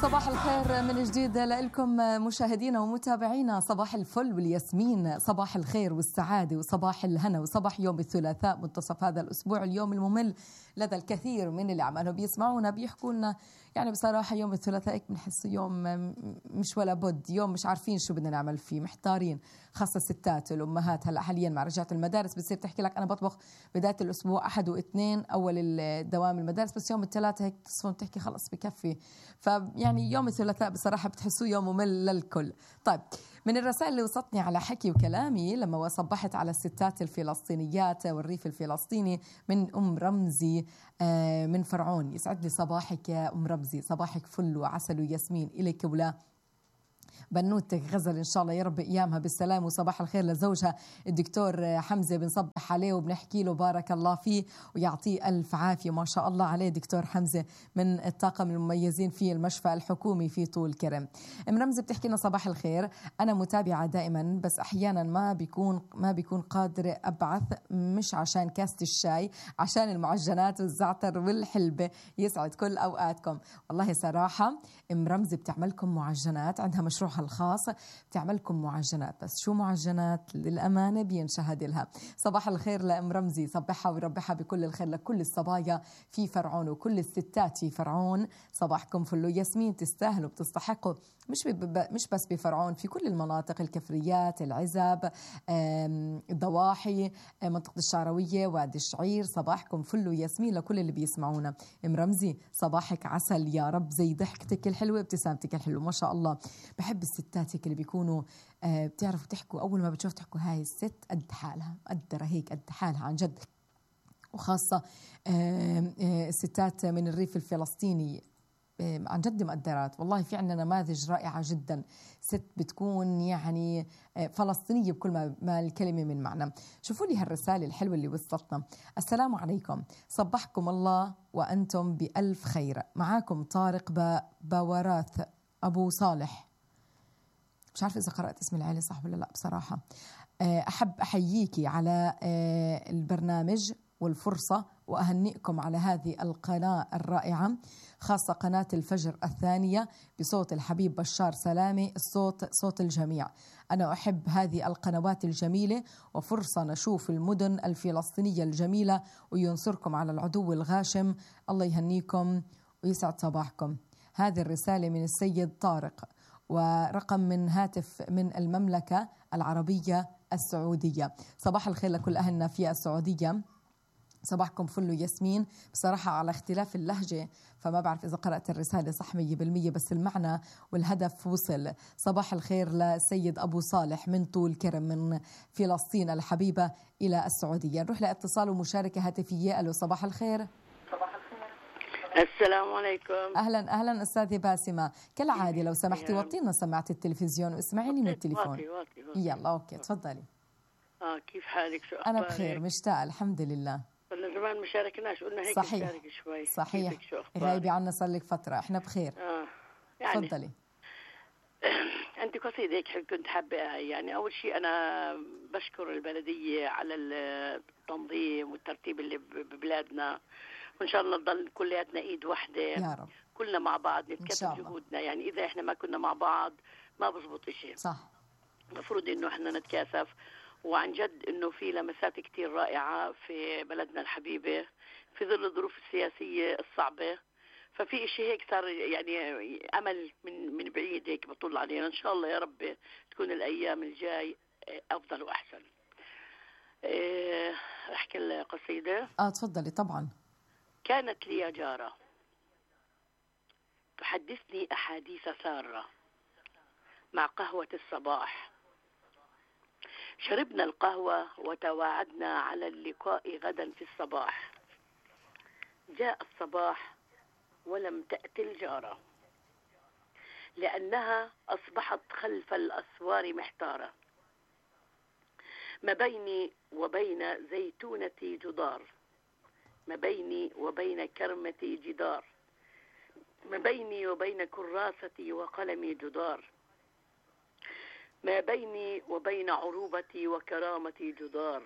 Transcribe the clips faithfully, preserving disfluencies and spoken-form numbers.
صباح الخير من جديد لكم مشاهدينا ومتابعينا. صباح الفل والياسمين، صباح الخير والسعادة وصباح الهنا وصباح يوم الثلاثاء منتصف هذا الأسبوع، اليوم الممل لدى الكثير من اللي عمالهم بيسمعونا بيحكوا لنا. يعني بصراحة يوم الثلاثاء بنحس يوم مش ولا بد، يوم مش عارفين شو بدنا نعمل فيه، محتارين، خاصة الستات والأمهات. هلا حاليا مع رجعة المدارس بتصير تحكي لك أنا بطبخ بداية الأسبوع أحد واثنين أول الدوام المدارس، بس يوم الثلاثاء هيك تصفون تحكي خلص بكفي. فيعني يوم الثلاثاء بصراحة بتحسوه يوم ممل للكل. طيب، من الرسائل اللي وصلتني على حكي وكلامي لما صبحت على الستات الفلسطينيات والريف الفلسطيني من أم رمزي من فرعون. يسعد لي صباحك يا أم رمزي، صباحك فل وعسل وياسمين إليك ولا بنوتك غزل إن شاء الله يا رب أيامها بالسلام. وصباح الخير لزوجها الدكتور حمزة، بنصبح عليه وبنحكي له بارك الله فيه ويعطيه ألف عافية، ما شاء الله عليه دكتور حمزة من الطاقم المميزين في المشفى الحكومي في طول كرم. أم رمزة بتحكي لنا صباح الخير، أنا متابعة دائما بس أحيانا ما بيكون ما بيكون قادرة أبعث، مش عشان كاسة الشاي، عشان المعجنات والزعتر والحلبة. يسعد كل أوقاتكم. والله صراحة أم رمزة بتعملكم معجنات، عندها مشروعها الخاص بتعملكم معجنات، بس شو معجنات للأمانة بينشهد لها. صباح الخير لأم رمزي، صبحها ويربحها بكل الخير لكل الصبايا في فرعون وكل الستات في فرعون. صباحكم فلو ياسمين، تستاهلوا بتستحقوا، مش مش بس بفرعون، في كل المناطق، الكفريات، العزب، الضواحي، منطقة الشعروية، وادي الشعير. صباحكم فلو ياسمين لكل اللي بيسمعونا. أم رمزي صباحك عسل يا رب، زي ضحكتك الحلوة ابتسامتك الحلوة ما شاء الله. بحب الستات هيك اللي بيكونوا آه بتعرفوا تحكوا، أول ما بتشوف تحكوا هاي الست قد حالها، قدرة هيك قد حالها عن جد. وخاصة آه آه الستات من الريف الفلسطيني آه عن جد مقدرات. والله في عندنا نماذج رائعة جدا، ست بتكون يعني آه فلسطينية بكل ما, ما الكلمة من معنى. شوفوا لي هالرسالة الحلوة اللي وصلتنا. السلام عليكم، صبحكم الله وأنتم بألف خير. معاكم طارق باوراث أبو صالح، مش عارفة إذا قرأت اسم العائلة صح ولا لا بصراحة. أحب أحييكي على البرنامج والفرصة، وأهنئكم على هذه القناة الرائعة، خاصة قناة الفجر الثانية بصوت الحبيب بشار سلامي، الصوت صوت الجميع. أنا أحب هذه القنوات الجميلة، وفرصة نشوف المدن الفلسطينية الجميلة وينصركم على العدو الغاشم. الله يهنيكم ويسعد صباحكم. هذه الرسالة من السيد طارق، ورقم من هاتف من المملكة العربية السعودية. صباح الخير لكل أهلنا في السعودية، صباحكم فل ياسمين. بصراحة على اختلاف اللهجة فما بعرف إذا قرأت الرسالة صح مية بالمية، بس المعنى والهدف وصل. صباح الخير لسيد أبو صالح من طول كرم من فلسطين الحبيبة إلى السعودية. نروح لاتصال ومشاركة هاتفية. ألو صباح الخير. السلام عليكم. أهلا أهلا أستاذة باسمة، كالعادة لو سمحتي وطينا سماعة التلفزيون واسمعيني من التليفون. واطي واطي واطي. يلا أوكي تفضلي. آه كيف حالك؟ شو أخبارك؟ أنا بخير مشتاقة الحمد لله. صرنا زمان ما شاركناش، قلنا هيك صحيح. نشارك شوي. صحيح، غايبة عنا صار لك فترة. إحنا بخير. آه يعني تفضلي. عندي قصيدة هيك كنت حابة. يعني أول شيء أنا بشكر البلدية على التنظيم والترتيب اللي ببلادنا، وإن شاء الله نضل كلياتنا إيد واحدة يا رب، كلنا مع بعض نتكاتف جهودنا. يعني إذا إحنا ما كنا مع بعض ما بزبط إشي. صح، المفروض إنه إحنا نتكاثف. وعن جد إنه في لمسات كتير رائعة في بلدنا الحبيبة في ظل الظروف السياسية الصعبة. ففي إشي هيك صار يعني أمل من من بعيد هيك بطل علينا. إن شاء الله يا رب تكون الأيام الجاي أفضل وأحسن. إيه أحكي القصيدة؟ آه تفضلي طبعا. كانت لي جارة تحدثني أحاديث سارة مع قهوة الصباح. شربنا القهوة وتواعدنا على اللقاء غدا في الصباح. جاء الصباح ولم تأتي الجارة، لأنها أصبحت خلف الأسوار محتارة. ما بيني وبين زيتونتي جدار، ما بيني وبين كرمتي جدار، ما بيني وبين كراستي وقلمي جدار، ما بيني وبين عروبتي وكرامتي جدار.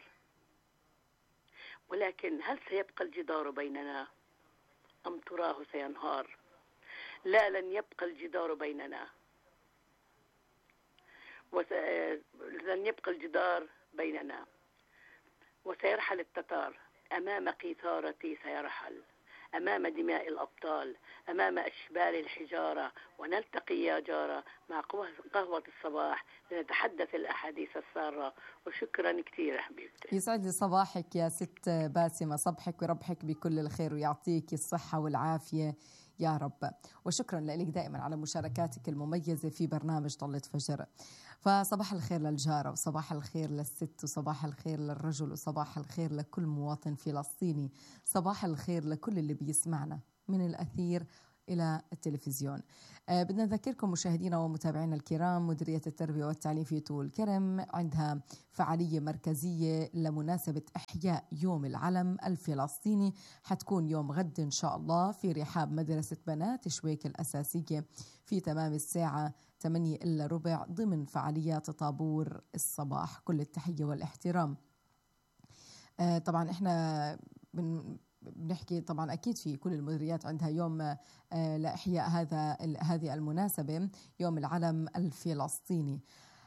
ولكن هل سيبقى الجدار بيننا أم تراه سينهار؟ لا لن يبقى الجدار بيننا، وس... لن يبقى الجدار بيننا، وسيرحل التتار أمام قيثارتي، سيرحل أمام دماء الأبطال، أمام أشبال الحجارة، ونلتقي يا جارة مع قهوة الصباح لنتحدث الأحاديث السارة. وشكرا كثير حبيبتي. يسعد لي صباحك يا ست باسمة، صبحك وربحك بكل الخير ويعطيك الصحة والعافية يا رب. وشكرا لك دائما على مشاركاتك المميزة في برنامج طلة فجر. فصباح الخير للجارة، وصباح الخير للست، وصباح الخير للرجل، وصباح الخير لكل مواطن فلسطيني، صباح الخير لكل اللي بيسمعنا من الأثير إلى التلفزيون. أه بدنا نذكركم مشاهدينا ومتابعينا الكرام، مديرية التربية والتعليم في طول كرم عندها فعالية مركزية لمناسبة إحياء يوم العلم الفلسطيني، حتكون يوم غد إن شاء الله في رحاب مدرسة بنات شويك الأساسية في تمام الساعة ثمانية إلا ربع ضمن فعاليات طابور الصباح. كل التحية والاحترام. أه طبعا إحنا بن بنحكي طبعا أكيد في كل المديريات عندها يوم لإحياء هذا هذه المناسبة، يوم العلم الفلسطيني.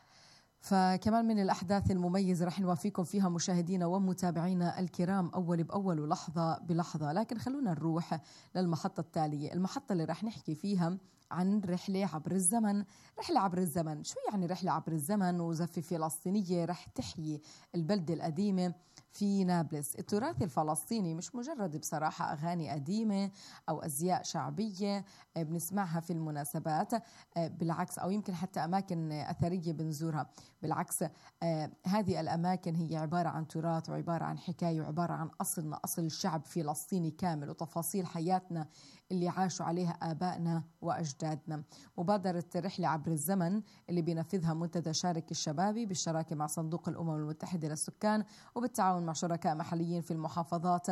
فكمان من الأحداث المميزة رح نوافيكم فيها مشاهدينا ومتابعينا الكرام أول بأول ولحظة بلحظة. لكن خلونا نروح للمحطة التالية، المحطة اللي رح نحكي فيها عن رحلة عبر الزمن. رحلة عبر الزمن، شو يعني رحلة عبر الزمن؟ وزفة فلسطينية رح تحيي البلدة القديمة في نابلس. التراث الفلسطيني مش مجرد بصراحة أغاني قديمة أو أزياء شعبية بنسمعها في المناسبات، بالعكس، أو يمكن حتى أماكن أثرية بنزورها. بالعكس، هذه الأماكن هي عبارة عن تراث وعبارة عن حكاية وعبارة عن أصلنا، أصل شعب فلسطيني كامل، وتفاصيل حياتنا اللي عاشوا عليها آبائنا وأجدادنا. مبادرة رحلة عبر الزمن اللي بينفذها منتدى شارك الشبابي بالشراكة مع صندوق الأمم المتحدة للسكان وبالتعاون مع شركاء محليين في المحافظات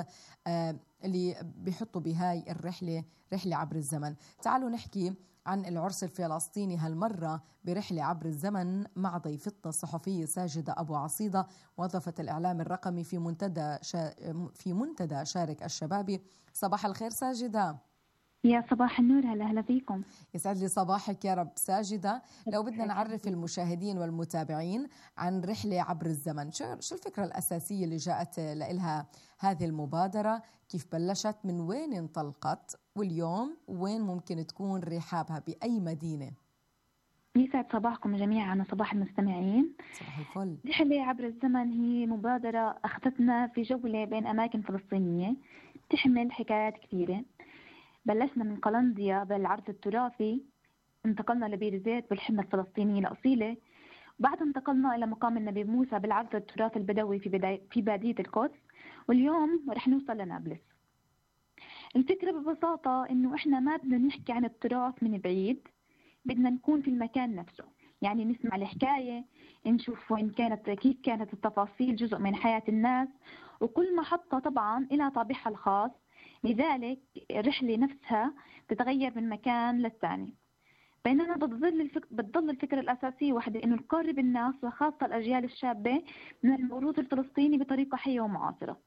اللي بيحطوا بهاي الرحلة رحلة عبر الزمن. تعالوا نحكي عن العرس الفلسطيني هالمرة برحلة عبر الزمن مع ضيفتنا الصحفية ساجدة أبو عصيدة، موظفة الإعلام الرقمي في منتدى شا... في منتدى شارك الشبابي. صباح الخير ساجدة. يا صباح النور، هلا هلا فيكم. يسعد لي صباحك يا رب. ساجدة، لو بدنا نعرف المشاهدين والمتابعين عن رحلة عبر الزمن، شو شو الفكرة الأساسية اللي جاءت لها هذه المبادرة؟ كيف بلشت؟ من وين انطلقت؟ واليوم وين ممكن تكون رحابها؟ بأي مدينة؟ يسعد صباحكم جميعا وصباح المستمعين. صباح الفل. رحلة عبر الزمن هي مبادرة أخذتنا في جولة بين أماكن فلسطينية تحمل حكايات كثيرة. بلشنا من قلنديا بالعرض التراثي، انتقلنا لبير زيت بالحنة الفلسطينية الأصيلة، بعدها انتقلنا إلى مقام النبي موسى بالعرض التراث البدوي في بداية في بادية القدس، واليوم رح نوصل لنابلس. الفكرة ببساطة إنه إحنا ما بدنا نحكي عن التراث من بعيد، بدنا نكون في المكان نفسه، يعني نسمع الحكاية، نشوف وين كانت كيف كانت التفاصيل جزء من حياة الناس، وكل محطة طبعا لها طابعها الخاص، لذلك الرحلة نفسها تتغير من مكان للثاني. بينما بتظل الفكرة بتظل الفكرة الأساسية واحدة، إنه نقرب الناس وخاصة الأجيال الشابة من الموروث الفلسطيني بطريقة حية ومعاصرة.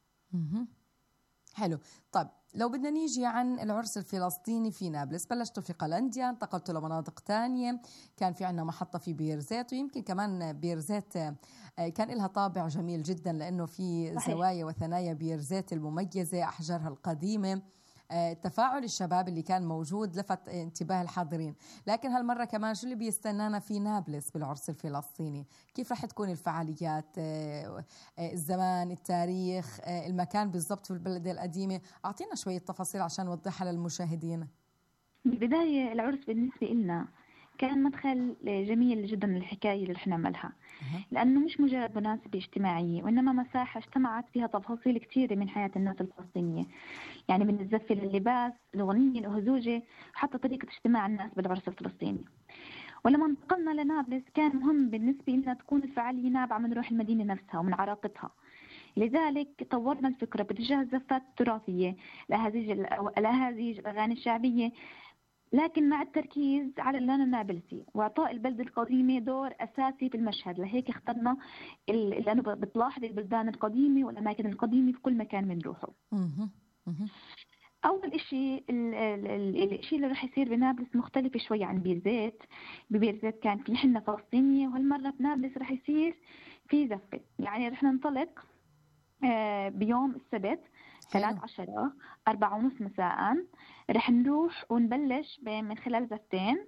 حلو. طيب لو بدنا نيجي عن العرس الفلسطيني في نابلس، بلشتوا في قلنديا، انتقلتوا لمناطق تانية، كان في عنا محطة في بير زيت، ويمكن كمان بير زيت كان لها طابع جميل جدا لأنه في صحيح. زوايا وثنايا بير زيت المميزة، أحجارها القديمة، تفاعل الشباب اللي كان موجود لفت انتباه الحاضرين. لكن هالمرة كمان شو اللي بيستنانا في نابلس بالعرس الفلسطيني؟ كيف رح تكون الفعاليات؟ الزمان، التاريخ، المكان بالضبط في البلدة القديمة؟ أعطينا شوية تفاصيل عشان نوضحها للمشاهدين. بالبداية العرس بالنسبة لنا كان مدخل جميل جدا للحكاية اللي رح نعملها، لأنه مش مجرد مناسبة اجتماعية، وإنما مساحة اجتمعت فيها تفاصيل كثيرة من حياة الناس الفلسطينية، يعني من الزفة لللباس، الأغنية، الهزوجة، حتى طريقة اجتماع الناس بالعرس الفلسطيني. ولما انتقلنا لنابلس كان مهم بالنسبة لنا تكون الفعالية نابعة من روح المدينة نفسها ومن عراقتها، لذلك طورنا الفكرة باتجاه الزفات التراثية، الأهازيج الأهازيج الأغاني الشعبية، لكن مع التركيز على اللون النابلسي وإعطاء البلدة القديمة دور أساسي في المشهد. لهيك اخترنا لأنه بتلاحظ البلدان القديمة والأماكن القديمة في كل مكان بنروحه. أول إشي ال- ال- ال- الإشي اللي رح يصير بنابلس مختلف شوي عن بيرزيت. ببيرزيت كان في حنة فلسطينية، وهالمرة بنابلس رح يصير في زفة. يعني رح ننطلق آه، بيوم السبت ثلاث عشرة أربعة ونص مساء. رح نروح ونبلش من خلال زفتين.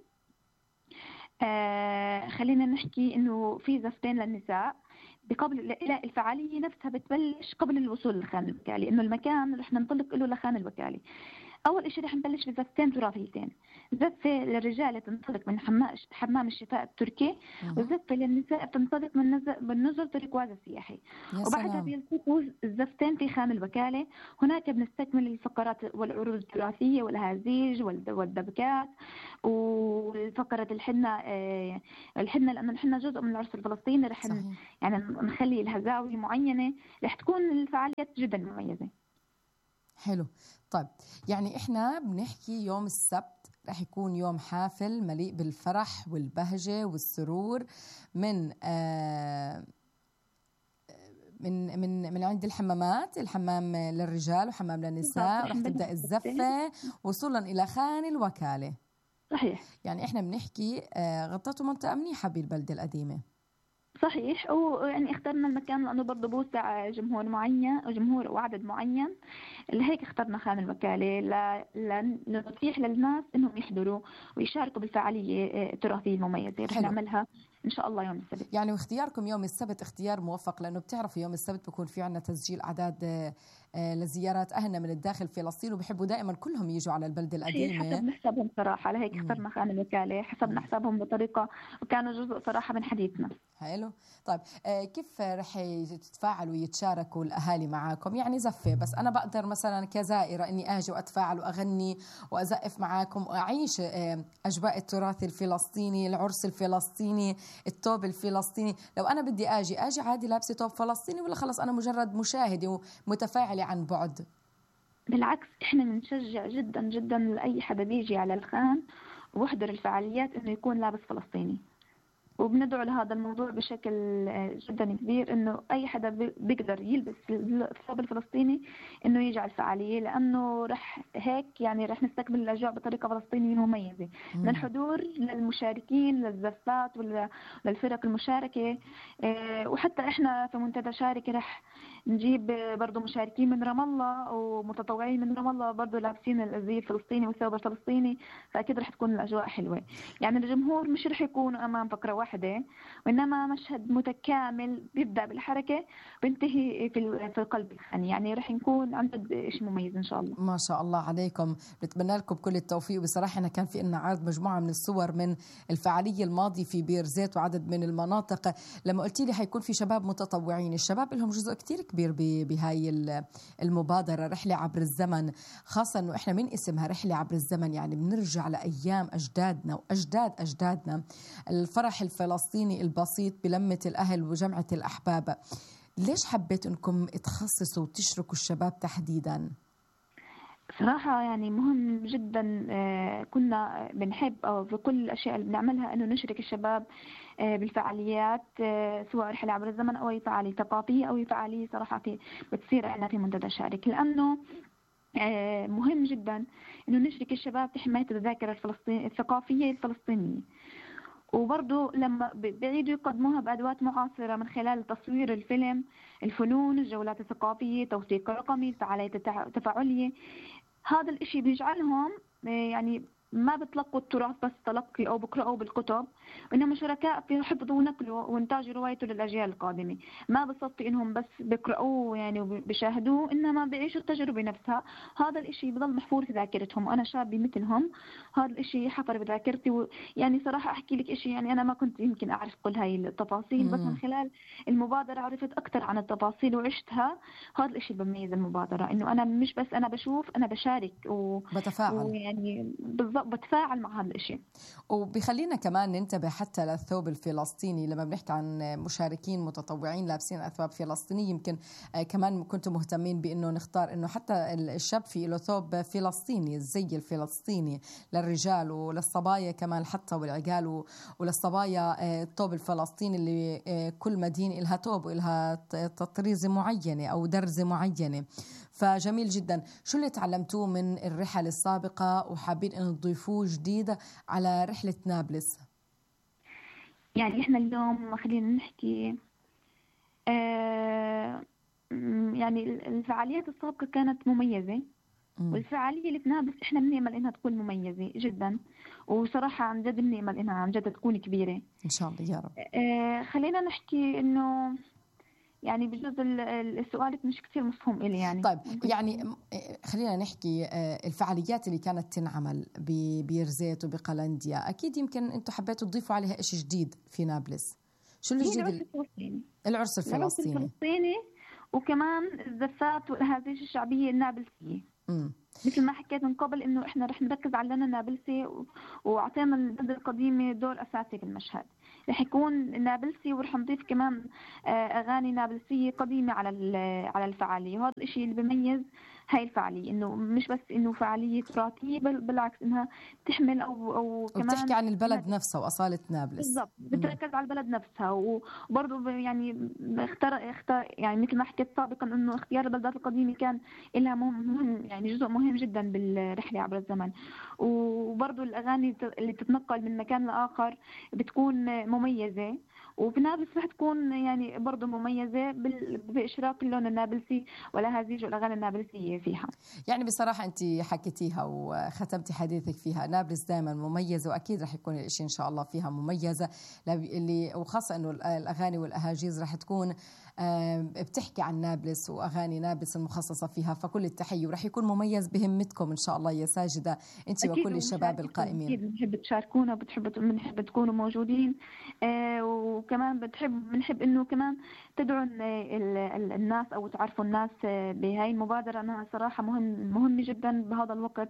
آه خلينا نحكي إنه في زفتين للنساء بقبل لا الفعالية نفسها بتبلش قبل الوصول لخان الوكالة، إنه المكان رح ننطلق له لخان الوكالة. أول إشي رح نبلش بزفتين تراثيتين. زفة للرجال تنطلق من حمام الشفاء التركي، وزفة للنساء تنطلق من نزل من نزل طريق السياحي. وبعدها بيلتقوا الزفتين في خان الوكالة. هناك بنستكمل الفقرات والعروض التراثية والهازيج والدبكات والفقرة الحنة. الحنة لأنه الحنة جزء من العرس الفلسطيني، رح يعني نخلي لها زاوية معينة. رح تكون الفعاليات جدا مميزة. حلو. طيب يعني إحنا بنحكي يوم السبت رح يكون يوم حافل مليء بالفرح والبهجة والسرور من آه من من من عند الحمامات، الحمام للرجال وحمام للنساء. رح تبدأ الزفة وصولا إلى خان الوكالة. صحيح. يعني إحنا بنحكي آه غطيتوا منطقة منيحة بالبلدة القديمة. صحيح. ويعني اخترنا المكان لأنه برضه بوسع جمهور معين وجمهور وعدد معين، لهيك اخترنا خان الوكالة لنتيح للناس إنهم يحضروا ويشاركوا بالفعالية التراثية المميزة. رح نعملها إن شاء الله يوم السبت. يعني واختياركم يوم السبت اختيار موفق، لأنه بتعرفوا يوم السبت بكون في عنا تسجيل أعداد لزيارات أهلنا من الداخل فلسطين، وبيحبوا دائما كلهم يجوا على البلدة القديمة. حسبنا حسابهم صراحة، لهيك اخترنا خان الوكالة. حسبنا حسابهم بطريقة وكانوا جزء صراحة من حديثنا. حلو. طيب كيف رح يتفاعلوا ويتشاركوا الأهالي معاكم؟ يعني زفة بس أنا بقدر مثلا كزائرة إني أجي وأتفاعل وأغني وأزقف معاكم وأعيش أجواء التراث الفلسطيني، العرس الفلسطيني، التوب الفلسطيني. لو أنا بدي أجي أجي عادي لابسة توب فلسطيني، ولا خلص أنا مجرد مشاهدة ومتفاعلة عن بعد؟ بالعكس إحنا بنشجع جدا جدا لأي حدا بيجي على الخان ويحضر الفعاليات إنه يكون لابس فلسطيني، وبندعو لهذا الموضوع بشكل جدا كبير، انه اي حدا بيقدر يلبس الثوب الفلسطيني انه يجي على الفعاليه، لانه رح هيك يعني رح نستقبل الاجواء بطريقه فلسطينيه مميزه. من الحضور للمشاركين للزفات وللفرق المشاركه. وحتى احنا في منتدى شاركه رح نجيب برضه مشاركين من رام الله ومتطوعين من رام الله برضه لابسين الزي الفلسطيني والثوب الفلسطيني، فاكيد رح تكون الاجواء حلوه. يعني الجمهور مش رح يكونوا امام فقره واحده، وإنما مشهد متكامل بيبدأ بالحركة بينتهي في في قلب الخان. يعني رح نكون عن جد شيء مميز إن شاء الله. ما شاء الله عليكم، بتمنى لكم كل التوفيق. بصراحة أنا كان في لنا عرض مجموعة من الصور من الفعالية الماضية في بيرزيت وعدد من المناطق. لما قلت لي حيكون في شباب متطوعين، الشباب لهم جزء كتير كبير بهاي المبادرة رحلة عبر الزمن، خاصة إنه إحنا من اسمها رحلة عبر الزمن يعني بنرجع لأيام أجدادنا وأجداد أجدادنا، الفرح الفلسطيني البسيط بلمة الأهل وجمعة الأحباب. ليش حبيت أنكم تخصصوا وتشركوا الشباب تحديدا؟ صراحة يعني مهم جدا. كنا بنحب أو في كل الأشياء اللي بنعملها أنه نشرك الشباب بالفعاليات، سواء رحلة عبر الزمن أو أي فعالية ثقافية أو أي فعالية صراحة في بتصير عندنا في منتدى شارك، لأنه مهم جدا أنه نشرك الشباب في حماية الذاكرة الفلسطينية الثقافية الفلسطينية. وبرضه لما بيعيدوا يقدموها بأدوات معاصرة من خلال تصوير الفيلم، الفنون، الجولات الثقافية، توثيق رقمي، الفعاليات التفاعلية. هذا الاشي بيجعلهم يعني ما بتلقوا التراث بس تلقي أو بقرأوا بالكتب، وإنما شركاء في حفظ ونقل وإنتاج روايته للأجيال القادمة. ما بصفي إنهم بس بقرأوه يعني وبيشاهدوه، إنما بيعيشوا التجربة نفسها. هذا الإشي بضل محفور في ذاكرتهم. أنا شابي مثلهم، هذا الإشي حفر بذاكرتي. يعني صراحة أحكي لك إشي، يعني أنا ما كنت يمكن أعرف كل هاي التفاصيل، بس من خلال المبادرة عرفت أكثر عن التفاصيل وعشتها. هذا الإشي بميز المبادرة، إنه أنا مش بس أنا بشوف، أنا بشارك و... بتفاعل ويعني بالضبط بتفاعل مع هذا الشيء. وبيخلينا كمان ننتبه حتى للثوب الفلسطيني. لما بنحكي عن مشاركين متطوعين لابسين أثواب فلسطينية، يمكن كمان كنتم مهتمين بأنه نختار أنه حتى الشاب في له ثوب فلسطيني، الزي الفلسطيني للرجال وللصبايا كمان حتى والعقال، وللصبايا الثوب الفلسطيني اللي كل مدينة لها ثوب ولها تطريزة معينة أو درزة معينة. فجميل جدا. شو اللي تعلمتوه من الرحل السابقة وحابين أن تضيفوه جديد على رحلة نابلس؟ يعني إحنا اليوم خلينا نحكي آه يعني الفعاليات السابقة كانت مميزة، والفعالية اللي في نابلس إحنا بنأمل إنها تكون مميزة جدا، وصراحة عن جد بنأمل إنها عن جد تكون كبيرة إن شاء الله يا رب. آه خلينا نحكي إنه يعني بجوز السؤال مش كثير مفهوم إلي يعني. طيب يعني خلينا نحكي الفعاليات اللي كانت تنعمل ببيرزيت وبقلنديا، أكيد يمكن أنتم حبيتوا تضيفوا عليها إشي جديد في نابلس. شو الجديد؟ العرس الفلسطيني. العرس الفلسطيني. العرس الفلسطيني وكمان الزفات والأهازيج الشعبية النابلسية. امم مثل ما حكيت من قبل إنه إحنا رح نركز على لنا نابلسي وأعطينا البلد القديمة دور أساسي في المشهد. رح يكون نابلسي ورح نضيف كمان أغاني نابلسية قديمة على على الفعالية، وهذا الشيء اللي بيميز هاي الفعالية، إنه مش بس إنه فعالية تراثية بل بالعكس إنها تحمل أو أو كمان وبتحكي عن البلد نفسها وأصالة نابلس. بالضبط، بتركز على البلد نفسها. وبرضه يعني اختار اختار يعني مثل ما حكيت سابقا إنه اختيار البلدات القديمة كان لها مهم، يعني جزء مهم جدا بالرحلة عبر الزمن. وبرضه الأغاني اللي بتتنقل من مكان لآخر بتكون مميزة، وفي نابلس رح تكون يعني برضه مميزة بإشراق اللون النابلسي والأهازيج والأغاني النابلسية فيها. يعني بصراحة أنت حكيتيها وختمتي حديثك فيها، نابلس دائما مميزة وأكيد رح يكون الإشي إن شاء الله فيها مميزة، اللي وخاصة إنه الأغاني والأهاجيز رح تكون بتحكي عن نابلس وأغاني نابلس المخصصة فيها، فكل التحية ورح يكون مميز بهمتكم إن شاء الله يا ساجدة أنت وكل الشباب القائمين. أكيد بنحب تشاركونا وبتحبوا بنحب تكونوا موجودين، آه وكمان بتحب بنحب إنه كمان تدعوا الناس أو تعرفوا الناس بهاي المبادرة، أنها صراحة مهم مهم جدا بهذا الوقت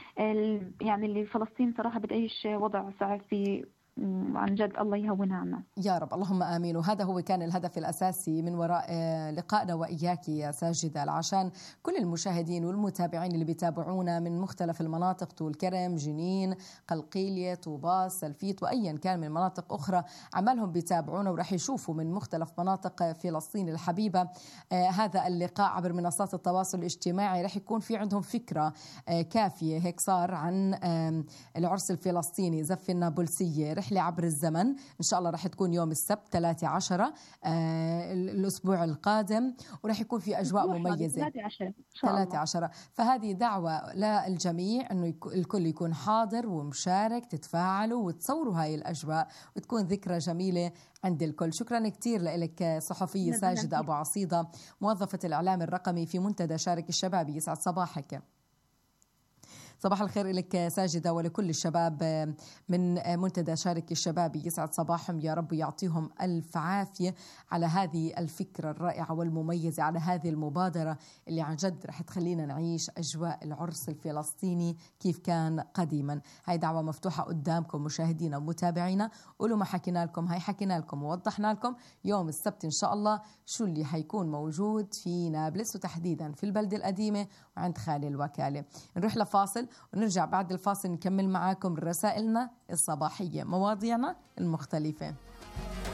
يعني اللي فلسطين صراحة بتعيش وضع صعب فيه، عن جد الله يهونها عنا يا رب، اللهم آمين. وهذا هو كان الهدف الأساسي من وراء لقائنا وإياك يا ساجدة، عشان كل المشاهدين والمتابعين اللي بيتابعونا من مختلف المناطق، طول كرم، جنين، قلقيلية، طوباس، سلفيت، وأيا كان من مناطق أخرى عمالهم بيتابعونا ورح يشوفوا من مختلف مناطق فلسطين الحبيبة آه هذا اللقاء عبر منصات التواصل الاجتماعي. رح يكون في عندهم فكرة آه كافية هيك صار عن آه العرس الفلسطيني زف النابلسية رحلة عبر الزمن. إن شاء الله رح تكون يوم السبت ثلاثة عشر آه الأسبوع القادم، ورح يكون في أجواء مميزة ثلاثة عشر. فهذه دعوة للجميع أنه الكل يكون حاضر ومشارك، تتفاعلوا وتصوروا هاي الأجواء وتكون ذكرى جميلة عند الكل. شكرا كتير لك صحفية ساجدة أبو عصيدة، موظفة الإعلام الرقمي في منتدى شارك الشباب. يسعد صباحك. صباح الخير لك ساجدة ولكل الشباب من منتدى شارك الشباب، يسعد صباحهم يا رب، يعطيهم ألف عافية على هذه الفكرة الرائعة والمميزة، على هذه المبادرة اللي عن جد رح تخلينا نعيش أجواء العرس الفلسطيني كيف كان قديما. هاي دعوة مفتوحة قدامكم مشاهدينا ومتابعينا، قولوا ما حكينا لكم، هاي حكينا لكم ووضحنا لكم يوم السبت إن شاء الله شو اللي حيكون موجود في نابلس وتحديدا في البلدة القديمة وعند خالي الوكالة. نروح لفاصل ونرجع بعد الفاصل نكمل معاكم رسائلنا الصباحية، مواضيعنا المختلفة.